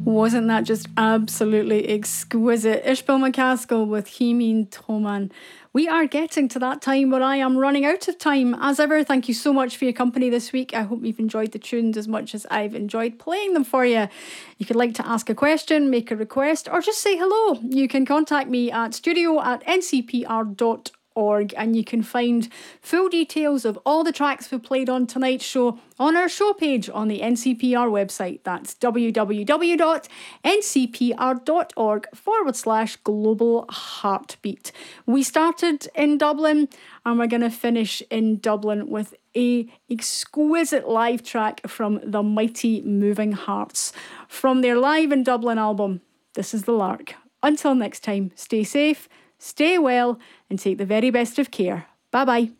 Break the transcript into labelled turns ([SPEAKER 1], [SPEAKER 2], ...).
[SPEAKER 1] Wasn't that just absolutely exquisite? Ishbel McCaskill with Himeen Toman. We are getting to that time where I am running out of time. As ever, thank you so much for your company this week. I hope you've enjoyed the tunes as much as I've enjoyed playing them for you. You could like to ask a question, make a request, or just say hello. You can contact me at studio@ncpr.org, and you can find full details of all the tracks we played on tonight's show on our show page on the NCPR website. That's www.ncpr.org/global heartbeat. We started in Dublin and we're going to finish in Dublin with a exquisite live track from the Mighty Moving Hearts from their Live in Dublin album. This is The Lark. Until next time, stay safe, stay well, and take the very best of care. Bye bye.